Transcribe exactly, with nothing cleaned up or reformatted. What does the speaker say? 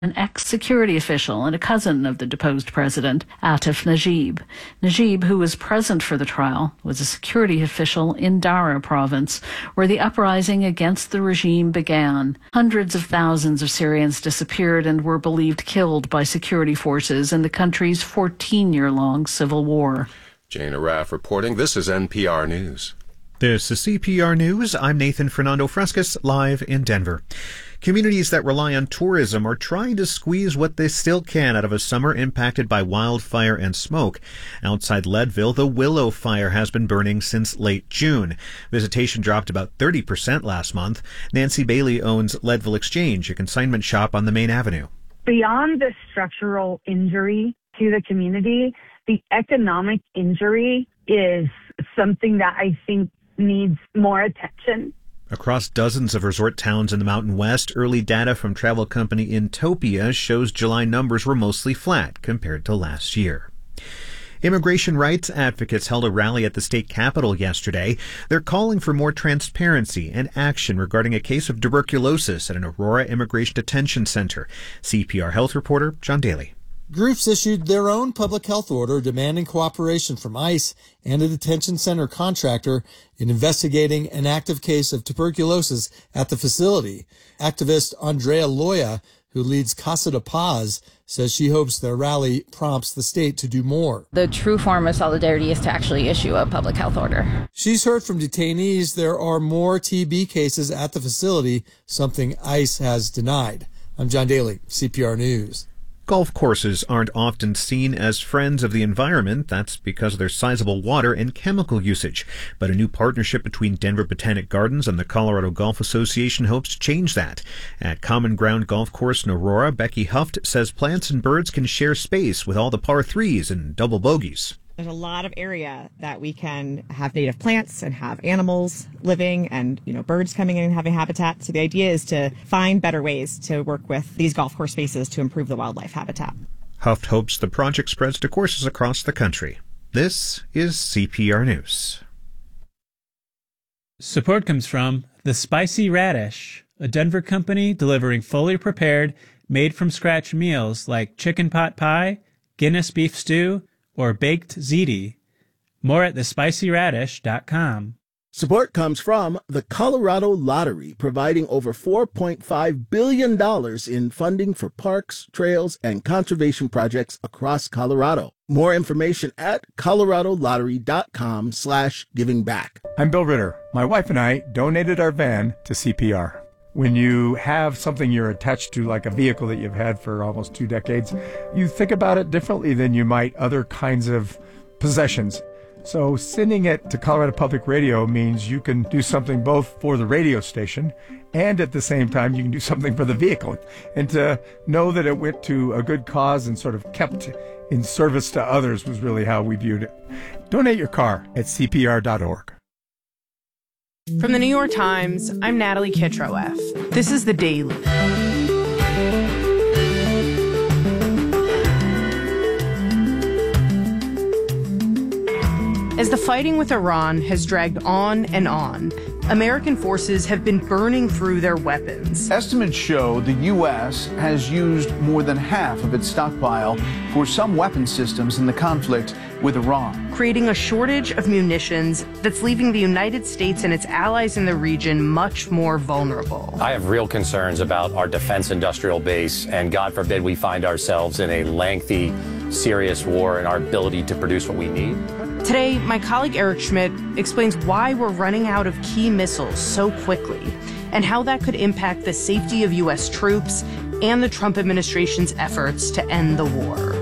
an ex-security official and a cousin of the deposed president, Atif Najib. Najib, who was present for the trial, was a security official in Dara province, where the uprising against the regime began. Hundreds of thousands of Syrians disappeared and were believed killed by security forces in the country's fourteen-year-long civil war. Jane Arraf reporting. This is N P R News. This is C P R News. I'm Nathan Fernando Frescas, live in Denver. Communities that rely on tourism are trying to squeeze what they still can out of a summer impacted by wildfire and smoke. Outside Leadville, the Willow Fire has been burning since late June. Visitation dropped about thirty percent last month. Nancy Bailey owns Leadville Exchange, a consignment shop on the main avenue. Beyond the structural injury to the community, the economic injury is something that I think needs more attention. Across dozens of resort towns in the Mountain West, early data from travel company Intopia shows July numbers were mostly flat compared to last year. Immigration rights advocates held a rally at the state capitol yesterday. They're calling for more transparency and action regarding a case of tuberculosis at an Aurora Immigration Detention Center. C P R Health reporter John Daly. Groups issued their own public health order demanding cooperation from ICE and a detention center contractor in investigating an active case of tuberculosis at the facility. Activist Andrea Loya, who leads Casa de Paz, says she hopes their rally prompts the state to do more. The true form of solidarity is to actually issue a public health order. She's heard from detainees there are more T B cases at the facility, something ICE has denied. I'm John Daly, C P R News. Golf courses aren't often seen as friends of the environment. That's because of their sizable water and chemical usage. But a new partnership between Denver Botanic Gardens and the Colorado Golf Association hopes to change that. At Common Ground Golf Course in Aurora, Becky Huft says plants and birds can share space with all the par threes and double bogeys. There's a lot of area that we can have native plants and have animals living and, you know, birds coming in and having habitat. So the idea is to find better ways to work with these golf course spaces to improve the wildlife habitat. Huft hopes the project spreads to courses across the country. This is C P R News. Support comes from The Spicy Radish, a Denver company delivering fully prepared, made-from-scratch meals like chicken pot pie, Guinness beef stew, or baked ziti. More at the spicy radish dot com. Support comes from the Colorado Lottery, providing over four point five billion dollars in funding for parks, trails, and conservation projects across Colorado. More information at colorado lottery dot com slash giving back. I'm Bill Ritter. My wife and I donated our van to C P R. When you have something you're attached to, like a vehicle that you've had for almost two decades, you think about it differently than you might other kinds of possessions. So sending it to Colorado Public Radio means you can do something both for the radio station and at the same time you can do something for the vehicle. And to know that it went to a good cause and sort of kept in service to others was really how we viewed it. Donate your car at C P R dot org. From the New York Times, I'm Natalie Kitroeff. This is The Daily. As the fighting with Iran has dragged on and on, American forces have been burning through their weapons. Estimates show the U S has used more than half of its stockpile for some weapon systems in the conflict with Iran, creating a shortage of munitions that's leaving the United States and its allies in the region much more vulnerable. I have real concerns about our defense industrial base, and God forbid we find ourselves in a lengthy, serious war and our ability to produce what we need. Today, my colleague Eric Schmidt explains why we're running out of key missiles so quickly and how that could impact the safety of U S troops and the Trump administration's efforts to end the war.